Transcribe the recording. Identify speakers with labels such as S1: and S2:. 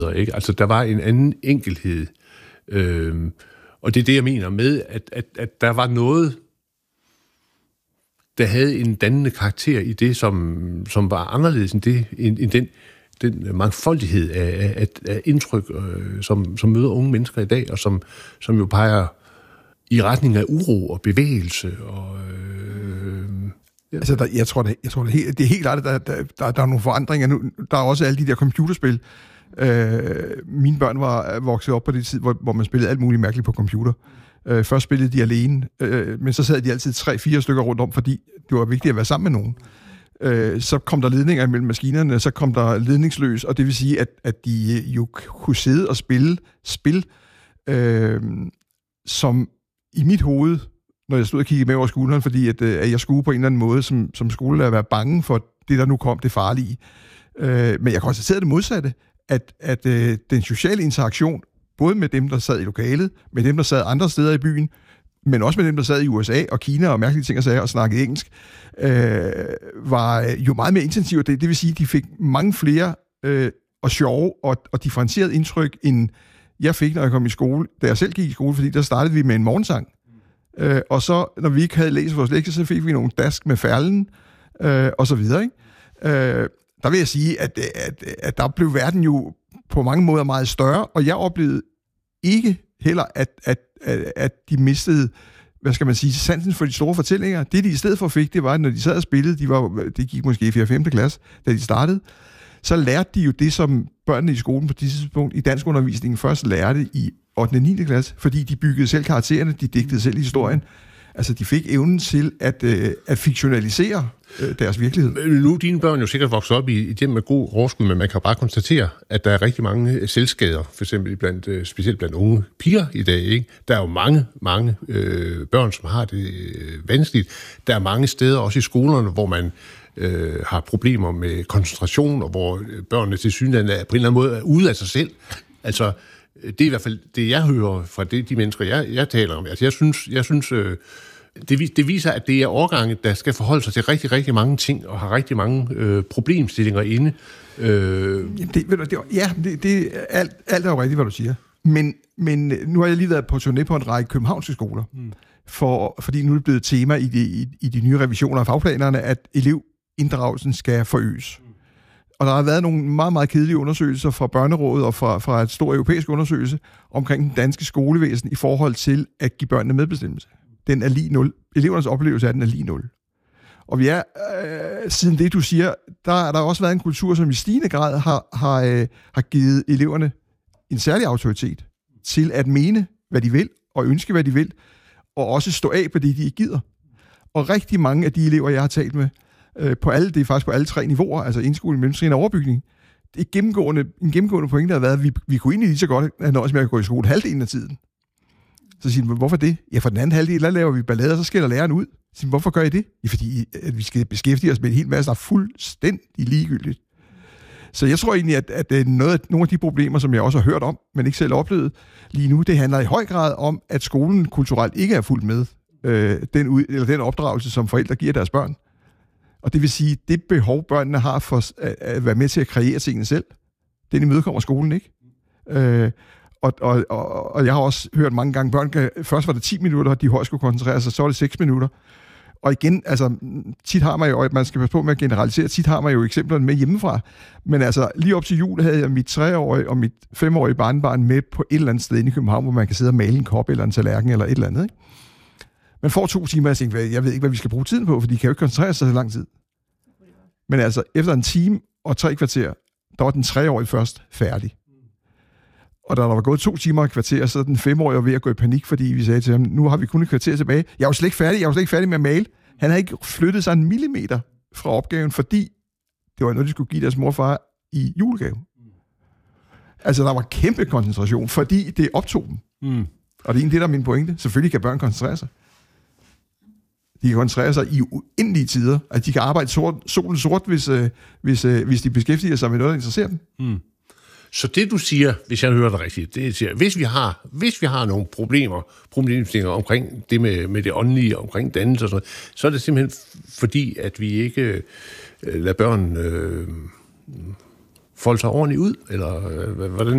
S1: ikke? Altså, der var en anden enkelhed. Og det er det, jeg mener med, at der var noget, der havde en dannende karakter i det, som var anderledes end den mangfoldighed af indtryk, som møder unge mennesker i dag, og som jo peger i retning af uro og bevægelse. Og,
S2: ja. Altså, jeg tror, det er helt klart, at der er nogle forandringer nu. Der er også alle de der computerspil. Mine børn var vokset op på det tid, hvor man spillede alt muligt mærkeligt på computer. Først spillede de alene, men så sad de altid 3-4 stykker rundt om, fordi det var vigtigt at være sammen med nogen. Så kom der ledninger mellem maskinerne, så kom der ledningsløs, og det vil sige, at de jo kunne sidde og spille spil, som i mit hoved, når jeg stod og kiggede med over skulderen, fordi at jeg skulle på en eller anden måde som skolelærer være bange for det, der nu kom, det farlige. Men jeg konstaterede det modsatte, at den sociale interaktion, både med dem, der sad i lokalet, med dem, der sad andre steder i byen, men også med dem, der sad i USA og Kina og mærkelige ting og sager og snakkede engelsk, var jo meget mere intensiv. Det vil sige, at de fik mange flere og sjove og differentieret indtryk, end jeg fik, når jeg kom i skole, da jeg selv gik i skole, fordi der startede vi med en morgensang. Og så, når vi ikke havde læst vores lektier, så fik vi nogle dask med færlen, og så videre, ikke? Der vil jeg sige, at der blev verden jo på mange måder meget større, og jeg oplevede ikke heller, at de mistede, hvad skal man sige, sansen for de store fortællinger. Det, de i stedet for fik, det var, at når de sad og spillede, det gik måske i 4. og 5. klasse, da de startede, så lærte de jo det, som børnene i skolen på det tidspunkt i danskundervisningen først lærte i 8. og 9. klasse, fordi de byggede selv karaktererne, de digtede selv historien. Altså, de fik evnen til at fiktionalisere deres virkelighed.
S1: Nu er dine børn jo sikkert vokset op i hjem med god overskud, men man kan bare konstatere, at der er rigtig mange selvskader, for eksempel specielt blandt unge piger i dag, ikke? Der er jo mange børn, som har det vanskeligt. Der er mange steder, også i skolerne, hvor man har problemer med koncentration, og hvor børnene til synligheden på en eller anden måde er ude af sig selv. Altså, det er i hvert fald det, jeg hører fra de mennesker, jeg taler om. Altså, jeg synes det viser, at det er årgange, der skal forholde sig til rigtig, rigtig mange ting, og har rigtig mange problemstillinger inde.
S2: Alt er jo rigtigt, hvad du siger. Men nu har jeg lige været på turné på en række københavnske skoler, fordi nu er det blevet tema i de nye revisioner af fagplanerne, at elevinddragelsen skal forøges. Og der har været nogle meget, meget kedelige undersøgelser fra Børnerådet og fra et stort europæisk undersøgelse omkring den danske skolevæsen i forhold til at give børnene medbestemmelse. Den er lige 0. Elevernes oplevelse er, at den er lige 0. Og vi er, siden det du siger, der har der også været en kultur, som i stigende grad har givet eleverne en særlig autoritet til at mene, hvad de vil, og ønske, hvad de vil, og også stå af på det, de ikke gider. Og rigtig mange af de elever, jeg har talt med, det er faktisk på alle 3 niveauer, altså indskoling, mellemtrin og overbygning. En gennemgående pointe har været, at vi kunne egentlig lige så godt have nøjes med at gå i skole halvdelen af tiden. Så siger de, hvorfor det? Ja, for den anden halvdel, der laver vi ballade, og så skælder læreren ud. Så siger de, hvorfor gør I det? Ja, fordi at vi skal beskæftige os med en hel masse, der er fuldstændig ligegyldigt. Så jeg tror egentlig, at nogle af de problemer, som jeg også har hørt om, men ikke selv oplevet lige nu, det handler i høj grad om, at skolen kulturelt ikke er fuldt med den opdragelse, som forældre giver deres børn. Og det vil sige, det behov, børnene har for at være med til at kreere tingene selv, den imødekommer skolen ikke. Og jeg har også hørt mange gange, først var det 10 minutter, de højst skulle koncentrere sig, så var det 6 minutter. Og igen, altså, tit har man jo, og man skal passe på med at generalisere, tit har man jo eksemplerne med hjemmefra. Men altså, lige op til jul havde jeg mit 3-årige og mit 5-årige barnebarn med på et eller andet sted inde i København, hvor man kan sidde og male en kop eller en tallerken eller et eller andet, ikke? Man får 2 timer, og jeg tænker, jeg ved ikke, hvad vi skal bruge tiden på, for de kan jo ikke koncentrere sig så lang tid. Men altså, efter 1 time og 3 kvarter, der var den 3-årige først færdig. Og da der var gået 2 timer og et kvarter, så er den 5-årige ved at gå i panik, fordi vi sagde til ham, nu har vi kun et kvarter tilbage. Jeg er jo slet ikke færdig med at male. Han havde ikke flyttet sig 1 millimeter fra opgaven, fordi det var noget, de skulle give deres mor og far i julegave. Altså, der var kæmpe koncentration, fordi det optog dem. Og det er egentlig det, der er min pointe. Selvfølgelig kan børn koncentrere sig. De kan koncentrere sig i uendelige tider. At de kan arbejde solen sort, hvis de beskæftiger sig med noget, der interesserer dem.
S1: Så det, du siger, hvis jeg hører det rigtigt, det siger, hvis vi har nogle problemstillinger omkring det med det åndelige, omkring dannelse og sådan noget, så er det simpelthen fordi, at vi ikke lader børn folde sig ordentligt ud, eller hvordan?